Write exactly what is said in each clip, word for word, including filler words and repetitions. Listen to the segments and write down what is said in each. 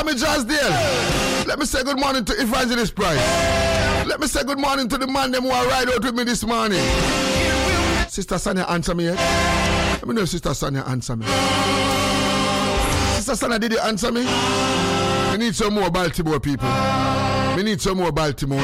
me Jasdale. Let me say good morning to Evangelist Price. Let me say good morning to the man them who are ride out with me this morning. Sister Sonia, answer me yet? Let me know if Sister Sonia answer me. Sister Sonia, did you answer me? We need some more Baltimore people. We need some more Baltimore.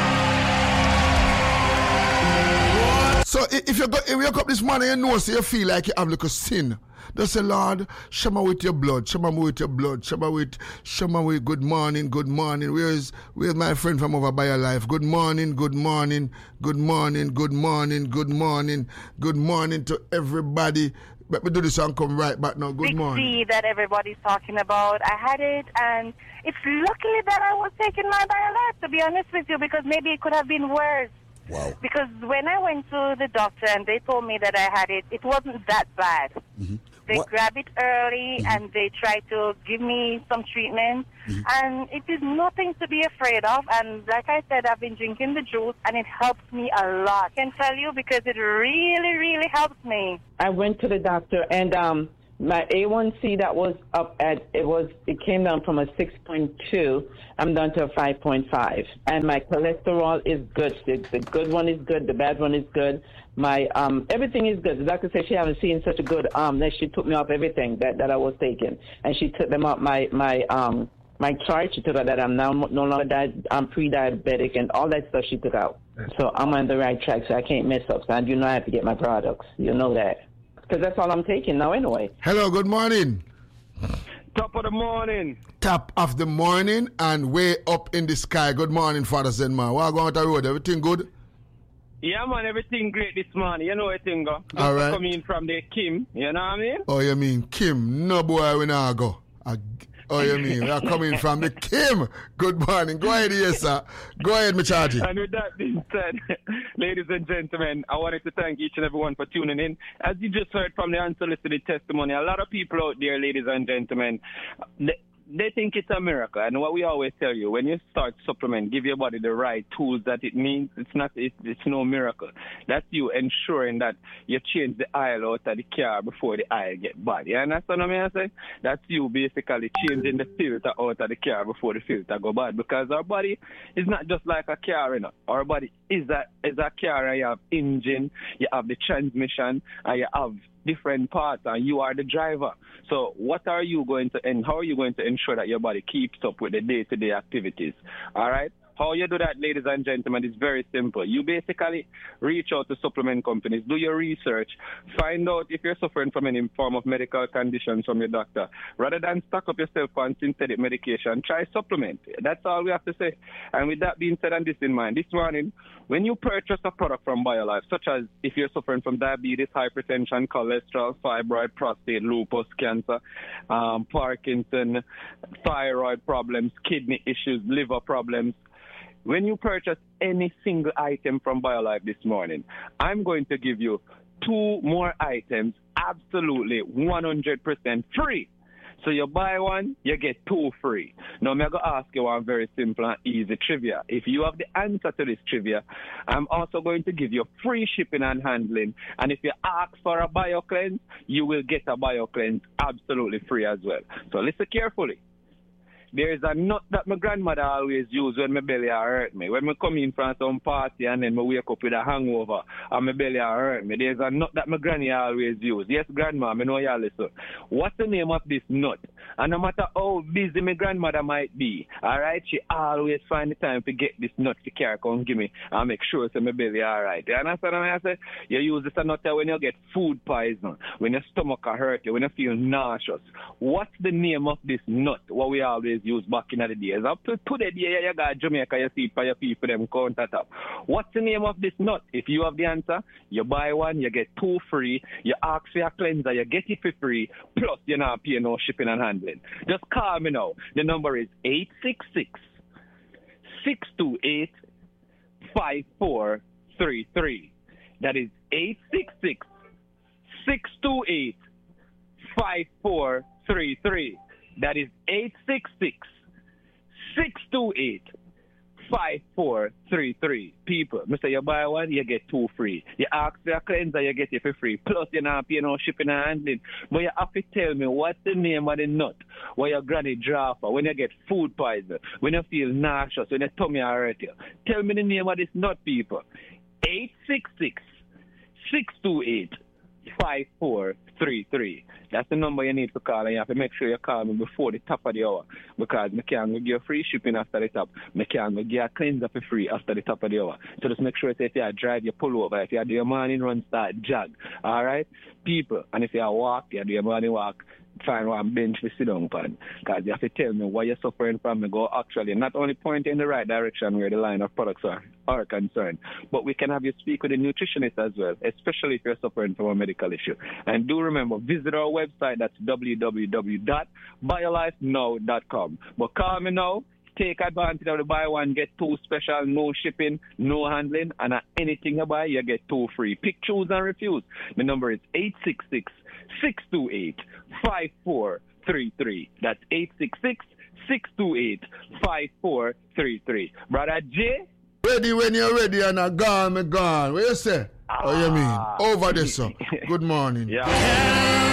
So if you, go, if you wake up this morning and you know, so you feel like you have like a sin, just say, Lord, show me with your blood, show me with your blood, show me with, show me with good morning, good morning. Where is, where's my friend from over by your life? Good morning, good morning, good morning, good morning, good morning, good morning to everybody. Let me do this and come right back now. Good Big morning. C that everybody's talking about. I had it, and it's luckily that I was taking my BioLife, to be honest with you, because maybe it could have been worse. Wow. Because when I went to the doctor and they told me that I had it, it wasn't that bad. Mm-hmm. They what? grab it early Mm-hmm. and they try to give me some treatment. Mm-hmm. And it is nothing to be afraid of. And like I said, I've been drinking the juice and it helps me a lot. I can tell you because it really, really helps me. I went to the doctor and um, my A one C that was up at, it was, it came down from a six point two, I'm down to a five point five. And my cholesterol is good. The, the good one is good, the bad one is good. My, um, everything is good. The doctor said she hasn't seen such a good, um, that she took me off everything that, that I was taking. And she took them off my, my, um, my chart. She took out that I'm now no longer di- I'm pre-diabetic and all that stuff she took out. So I'm on the right track, so I can't mess up. So I do not have to get my products. You know that. Because that's all I'm taking now anyway. Hello, good morning. Top of the morning. Top of the morning and way up in the sky. Good morning, Father Zenman. What going on the road? Everything good? Yeah, man, everything great this morning. You know what thing go? Just all right. Coming from the Kim, you know what I mean? Oh, you mean Kim? No, boy, we not go. I, oh, you mean we are coming from the Kim? Good morning. Go ahead, yes, sir. Go ahead, me charge you. And with that being said, ladies and gentlemen, I wanted to thank each and everyone for tuning in. As you just heard from the unsolicited testimony, a lot of people out there, ladies and gentlemen, they, they think it's a miracle. And what we always tell you, when you start supplement, give your body the right tools that it needs, it's not, it's, it's no miracle. That's you ensuring that you change the oil out of the car before the oil get bad. You understand what I say? That's you basically changing the filter out of the car before the filter go bad. Because our body is not just like a car, you know. Our body is a, is a car, and you have engine, you have the transmission, and you have different parts, and you are the driver. So what are you going to, and how are you going to ensure that your body keeps up with the day-to-day activities? All right? How you do that, ladies and gentlemen, is very simple. You basically reach out to supplement companies, do your research, find out if you're suffering from any form of medical conditions from your doctor. Rather than stock up yourself on synthetic medication, try supplement. That's all we have to say. And with that being said and this in mind, this morning, when you purchase a product from BioLife, such as if you're suffering from diabetes, hypertension, cholesterol, fibroid, prostate, lupus, cancer, um, Parkinson, thyroid problems, kidney issues, liver problems, when you purchase any single item from BioLife this morning, I'm going to give you two more items absolutely one hundred percent free. So you buy one, you get two free. Now, I'm going to ask you one very simple and easy trivia. If you have the answer to this trivia, I'm also going to give you free shipping and handling. And if you ask for a BioCleanse, you will get a BioCleanse absolutely free as well. So listen carefully. There is a nut that my grandmother always used when my belly hurt me. When I come in from some party and then I wake up with a hangover and my belly hurt me, there's a nut that my granny always used. Yes, grandma, I know y'all listen. What's the name of this nut? And no matter how busy my grandmother might be, all right, she always find the time to get this nut to carry come give me and make sure so my belly all right. You understand what I say? You use this nut when you get food poison, when your stomach hurt you, when you feel nauseous. What's the name of this nut? What we always used back in the days. Up to today, you got Jamaica, you see it for your people, them counter top. What's the name of this nut? If you have the answer, you buy one, you get two free. You ask for your cleanser, you get it for free. Plus, you're not paying no shipping and handling. Just call me now. The number is eight six six, six two eight, five four three three. That is eight six six, six two eight, five four three three. That is eight six six, six two eight, five four three three. People, I say you buy one, you get two free. You ask for a cleanser, you get it for free. Plus, you're not paying no shipping and handling. But you have to tell me what's the name of the nut where your granny draft for, when you get food poison, when you feel nauseous, when your tummy hurt you. Tell me the name of this nut, people. eight six six, six two eight, five four three three. That's the number you need to call, and you have to make sure you call me before the top of the hour, because I can't give you free shipping after the top. I can't give you a cleanser for free after the top of the hour. So just make sure that if you drive, you pull over. If you do your morning run, start jog. All right? People, and if you walk, you do your morning walk, find one bench to sit down upon, because you have to tell me what you're suffering from. Me go actually not only point in the right direction where the line of products are, are concerned, but we can have you speak with a nutritionist as well, especially if you're suffering from a medical issue. And do remember, visit our website. That's w w w dot biolife now dot com. But call me now. Take advantage of the buy one, get two special, no shipping, no handling, and at anything you buy, you get two free. Pick, choose, and refuse. The number is eight six six, six two eight, five four three three. That's eight six six, six two eight, five four three three. Brother J? Ready when you're ready and I gone, me gone. What you say? Ah. Oh, you mean? Over there, sir. Good morning. Yeah.